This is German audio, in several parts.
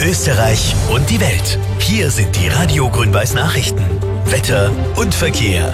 Österreich und die Welt. Hier sind die Radio Grün-Weiß Nachrichten. Wetter und Verkehr.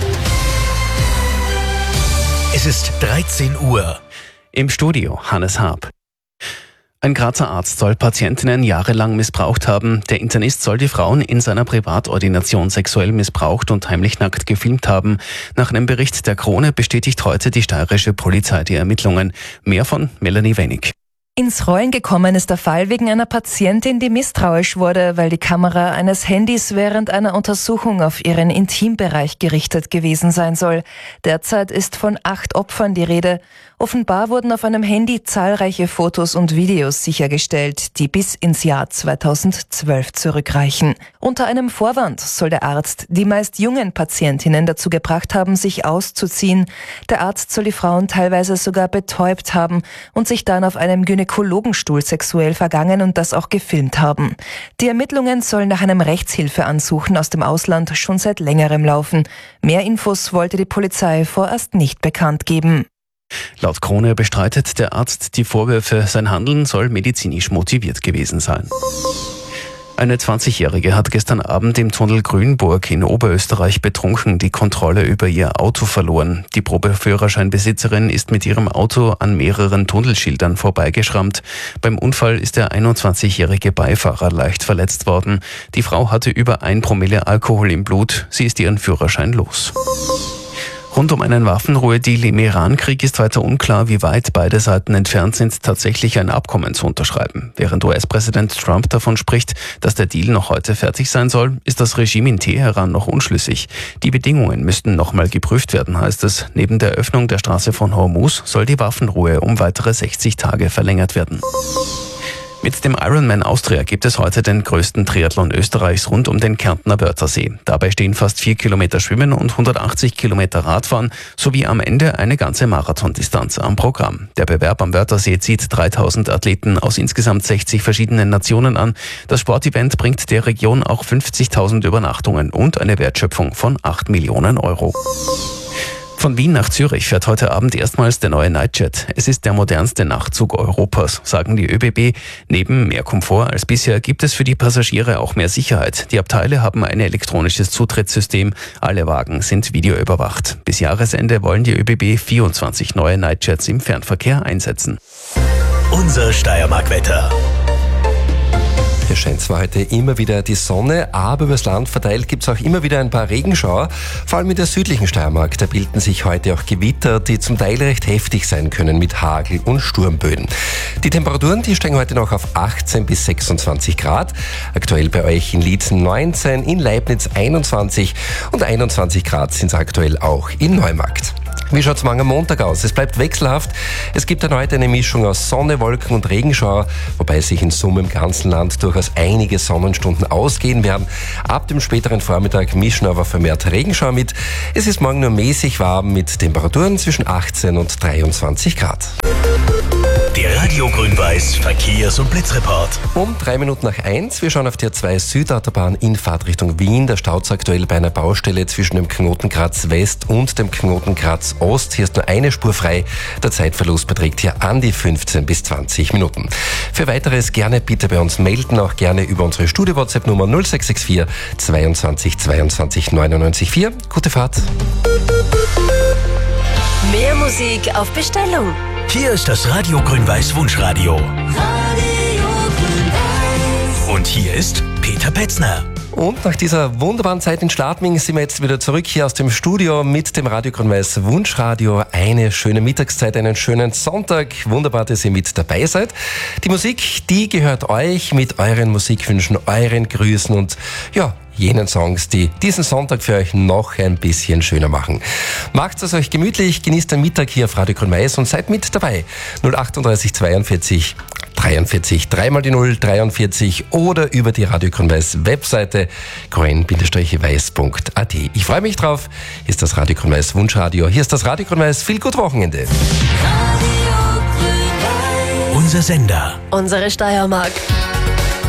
Es ist 13 Uhr. Im Studio Hannes Haab. Ein Grazer Arzt soll Patientinnen jahrelang missbraucht haben. Der Internist soll die Frauen in seiner Privatordination sexuell missbraucht und heimlich nackt gefilmt haben. Nach einem Bericht der Krone bestätigt heute die steirische Polizei die Ermittlungen. Mehr von Melanie Wenig. Ins Rollen gekommen ist der Fall wegen einer Patientin, die misstrauisch wurde, weil die Kamera eines Handys während einer Untersuchung auf ihren Intimbereich gerichtet gewesen sein soll. Derzeit ist von 8 Opfern die Rede. Offenbar wurden auf einem Handy zahlreiche Fotos und Videos sichergestellt, die bis ins Jahr 2012 zurückreichen. Unter einem Vorwand soll der Arzt die meist jungen Patientinnen dazu gebracht haben, sich auszuziehen. Der Arzt soll die Frauen teilweise sogar betäubt haben und sich dann auf einem Gynäkologenstuhl sexuell vergangen und das auch gefilmt haben. Die Ermittlungen sollen nach einem Rechtshilfeansuchen aus dem Ausland schon seit längerem laufen. Mehr Infos wollte die Polizei vorerst nicht bekannt geben. Laut Krone bestreitet der Arzt die Vorwürfe, sein Handeln soll medizinisch motiviert gewesen sein. Eine 20-Jährige hat gestern Abend im Tunnel Grünburg in Oberösterreich betrunken die Kontrolle über ihr Auto verloren. Die Probeführerscheinbesitzerin ist mit ihrem Auto an mehreren Tunnelschildern vorbeigeschrammt. Beim Unfall ist der 21-jährige Beifahrer leicht verletzt worden. Die Frau hatte über 1 Promille Alkohol im Blut. Sie ist ihren Führerschein los. Rund um einen Waffenruhedeal im Iran-Krieg ist weiter unklar, wie weit beide Seiten entfernt sind, tatsächlich ein Abkommen zu unterschreiben. Während US-Präsident Trump davon spricht, dass der Deal noch heute fertig sein soll, ist das Regime in Teheran noch unschlüssig. Die Bedingungen müssten nochmal geprüft werden, heißt es. Neben der Öffnung der Straße von Hormuz soll die Waffenruhe um weitere 60 Tage verlängert werden. Mit dem Ironman Austria gibt es heute den größten Triathlon Österreichs rund um den Kärntner Wörthersee. Dabei stehen fast 4 Kilometer Schwimmen und 180 Kilometer Radfahren sowie am Ende eine ganze Marathondistanz am Programm. Der Bewerb am Wörthersee zieht 3000 Athleten aus insgesamt 60 verschiedenen Nationen an. Das Sportevent bringt der Region auch 50.000 Übernachtungen und eine Wertschöpfung von 8 Millionen Euro. Von Wien nach Zürich fährt heute Abend erstmals der neue Nightjet. Es ist der modernste Nachtzug Europas, sagen die ÖBB. Neben mehr Komfort als bisher gibt es für die Passagiere auch mehr Sicherheit. Die Abteile haben ein elektronisches Zutrittssystem. Alle Wagen sind videoüberwacht. Bis Jahresende wollen die ÖBB 24 neue Nightjets im Fernverkehr einsetzen. Unser Steiermark-Wetter. Hier scheint zwar heute immer wieder die Sonne, aber übers Land verteilt gibt es auch immer wieder ein paar Regenschauer. Vor allem in der südlichen Steiermark, da bilden sich heute auch Gewitter, die zum Teil recht heftig sein können mit Hagel und Sturmböen. Die Temperaturen, die steigen heute noch auf 18 bis 26 Grad. Aktuell bei euch in Liezen 19, in Leibniz 21 und 21 Grad sind es aktuell auch in Neumarkt. Wie schaut's morgen am Montag aus? Es bleibt wechselhaft. Es gibt dann heute eine Mischung aus Sonne, Wolken und Regenschauer, wobei sich in Summe im ganzen Land durchaus einige Sonnenstunden ausgehen werden. Ab dem späteren Vormittag mischen aber vermehrt Regenschauer mit. Es ist morgen nur mäßig warm mit Temperaturen zwischen 18 und 23 Grad. Der Radio Grün-Weiß Verkehrs- und Blitzreport. Um 3 Minuten nach 1. Wir schauen auf die A2 Südautobahn in Fahrtrichtung Wien. Da staut es aktuell bei einer Baustelle zwischen dem Knoten Graz West und dem Knoten Graz Ost. Hier ist nur eine Spur frei. Der Zeitverlust beträgt hier an die 15 bis 20 Minuten. Für Weiteres gerne bitte bei uns melden, auch gerne über unsere Studio-WhatsApp-Nummer 0664 22 22 99 4. Gute Fahrt. Mehr Musik auf Bestellung. Hier ist das Radio Grün-Weiß Wunschradio. Und hier ist Peter Petzner. Und nach dieser wunderbaren Zeit in Schladming sind wir jetzt wieder zurück hier aus dem Studio mit dem Radio Grün-Weiß Wunschradio. Eine schöne Mittagszeit, einen schönen Sonntag. Wunderbar, dass ihr mit dabei seid. Die Musik, die gehört euch mit euren Musikwünschen, euren Grüßen und ja, jenen Songs, die diesen Sonntag für euch noch ein bisschen schöner machen. Macht es euch gemütlich, genießt den Mittag hier auf Radio Grün-Weiß und seid mit dabei. 038 42 43 3 mal die 0 43 oder über die Radio Grün-Weiß Webseite grün-weiß.at. Ich freue mich drauf. Hier ist das Radio Grün-Weiß Wunschradio. Hier ist das Radio Grün-Weiß. Viel gut Wochenende. Unser Sender. Unsere Steiermark.